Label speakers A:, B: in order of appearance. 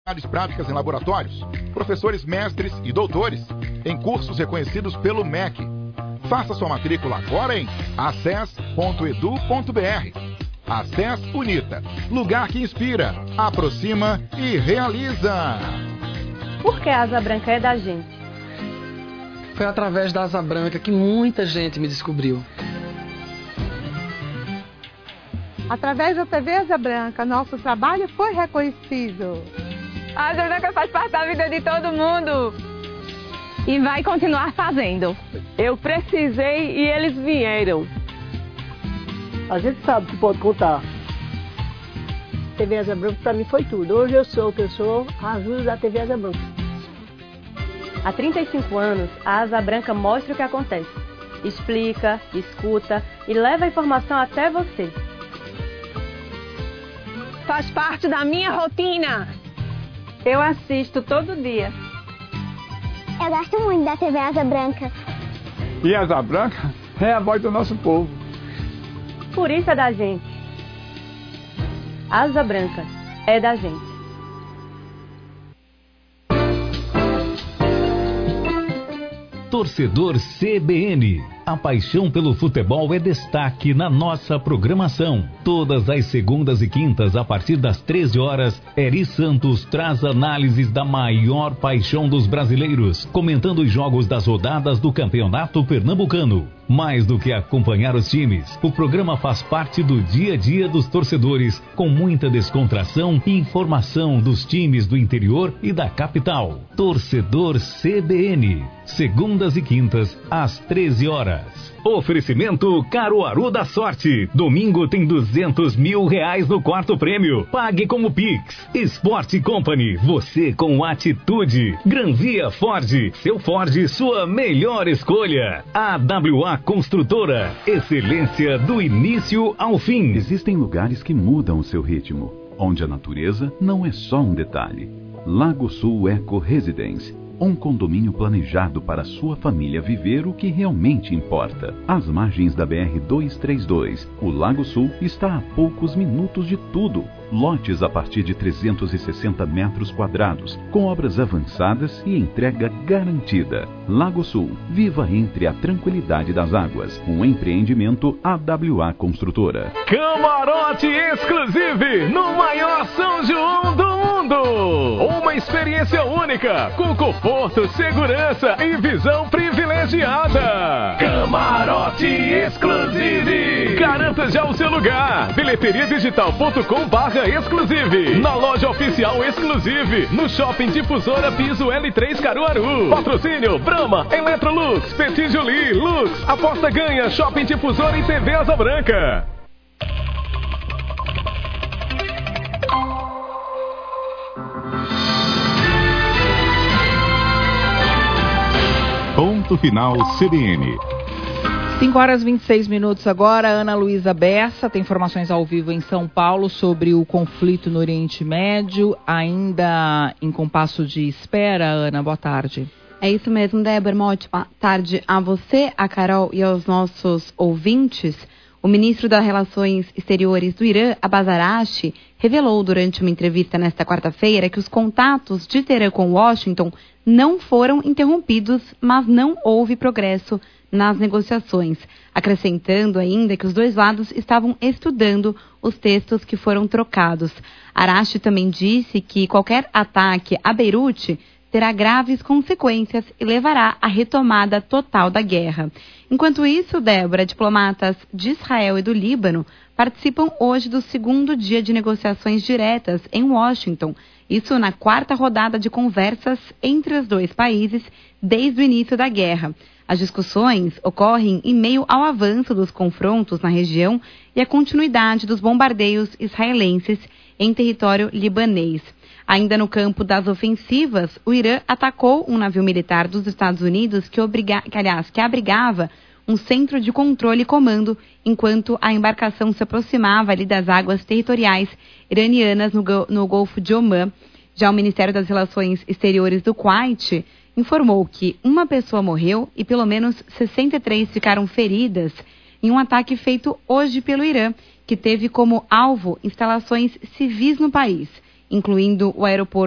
A: práticas em laboratórios, professores mestres e doutores em cursos reconhecidos pelo MEC. Faça sua matrícula agora em acess.edu.br. Acess Unita, lugar que inspira, aproxima e realiza.
B: Por que a Asa Branca é da gente?
C: Foi através da Asa Branca que muita gente me descobriu.
D: Através da TV Asa Branca, nosso trabalho foi reconhecido.
B: A Asa Branca faz parte da vida de todo mundo. E vai continuar fazendo. Eu precisei e eles vieram.
E: A gente sabe que pode contar. TV Asa Branca para mim foi tudo. Hoje eu sou o que eu sou, a ajuda da TV Asa Branca.
B: Há 35 anos, a Asa Branca mostra o que acontece. Explica, escuta e leva a informação até você. Faz parte da minha rotina. Eu assisto todo dia.
F: Eu gosto muito da TV Asa Branca.
G: E a Asa Branca é a voz do nosso povo.
B: Por isso é da gente. Asa Branca é da gente.
H: Torcedor CBN. A paixão pelo futebol é destaque na nossa programação. Todas as segundas e quintas, a partir das 13 horas, Eri Santos traz análises da maior paixão dos brasileiros, comentando os jogos das rodadas do Campeonato Pernambucano. Mais do que acompanhar os times, o programa faz parte do dia a dia dos torcedores, com muita descontração e informação dos times do interior e da capital. Torcedor CBN, segundas e quintas, às 13 horas. Oferecimento Caruaru da Sorte. Domingo tem R$200 mil no quarto prêmio. Pague como Pix. Sport Company, você com atitude. Granvia Ford, seu Ford, sua melhor escolha. AWA Construtora, excelência do início ao fim.
I: Existem lugares que mudam o seu ritmo, onde a natureza não é só um detalhe. Lago Sul Eco Residence. Um condomínio planejado para sua família viver o que realmente importa. Às margens da BR-232, o Lago Sul está a poucos minutos de tudo. Lotes a partir de 360 metros quadrados, com obras avançadas e entrega garantida. Lago Sul, viva entre a tranquilidade das águas. Um empreendimento AWA Construtora.
J: Camarote Exclusive, no maior São João do mundo. Uma experiência única, com conforto, segurança e visão privilegiada. Camarote Exclusive. Garanta já o seu lugar. bilheteriadigital.com/exclusive. Na loja oficial Exclusive. No Shopping Difusora Piso L3 Caruaru. Patrocínio Brahma, Electrolux, Petit Jolie, Lux, Aposta Ganha, Shopping Difusora e TV Asa Branca.
A: Ponto final CBN.
K: 5h26 agora. Ana Luísa Bessa tem informações ao vivo em São Paulo sobre o conflito no Oriente Médio, ainda em compasso de espera. Ana, boa tarde.
L: É isso mesmo, Débora. Uma ótima tarde a você, a Carol e aos nossos ouvintes. O ministro das Relações Exteriores do Irã, Abbas Araghchi, revelou durante uma entrevista nesta quarta-feira que os contatos de Teherã com Washington não foram interrompidos, mas não houve progresso nas negociações, acrescentando ainda que os dois lados estavam estudando os textos que foram trocados. Araghchi também disse que qualquer ataque a Beirute terá graves consequências e levará à retomada total da guerra. Enquanto isso, Débora, diplomatas de Israel e do Líbano participam hoje do segundo dia de negociações diretas em Washington. Isso na quarta rodada de conversas entre os dois países desde o início da guerra. As discussões ocorrem em meio ao avanço dos confrontos na região e à continuidade dos bombardeios israelenses em território libanês. Ainda no campo das ofensivas, o Irã atacou um navio militar dos Estados Unidos que abrigava um centro de controle e comando enquanto a embarcação se aproximava ali das águas territoriais iranianas no Golfo de Omã. Já o Ministério das Relações Exteriores do Kuwait informou que uma pessoa morreu e pelo menos 63 ficaram feridas em um ataque feito hoje pelo Irã, que teve como alvo instalações civis no país, incluindo o aeroporto